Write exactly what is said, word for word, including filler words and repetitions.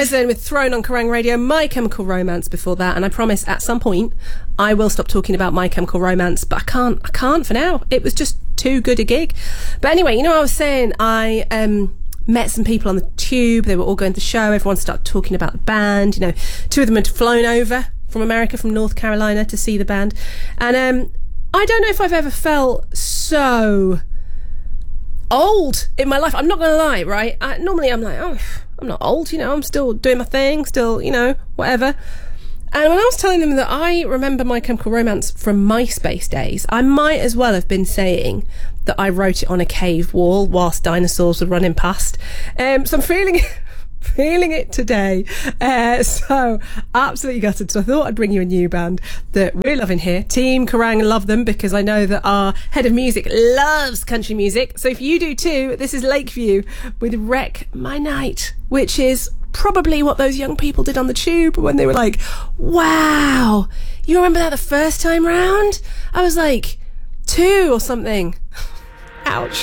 Horizon with Throne on Kerrang Radio, My Chemical Romance before that, and I promise at some point I will stop talking about My Chemical Romance, but I can't, I can't for now. It was just too good a gig. But anyway, you know, I was saying I um, met some people on the tube. They were all going to the show. Everyone started talking about the band. You know, two of them had flown over from America, from North Carolina, to see the band, and um, I don't know if I've ever felt so old in my life. I'm not gonna lie, right? I, normally I'm like, oh, I'm not old, you know, I'm still doing my thing, still, you know, whatever. And when I was telling them that I remember My Chemical Romance from MySpace days, I might as well have been saying that I wrote it on a cave wall whilst dinosaurs were running past. Um, so I'm feeling feeling it today. Uh, so absolutely gutted. So I thought I'd bring you a new band that we're loving here. Team Kerrang love them because I know that our head of music loves country music. So if you do too, this is Lakeview with Wreck My Night, which is probably what those young people did on the tube when they were like, wow, you remember that the first time round? I was like two or something. Ouch.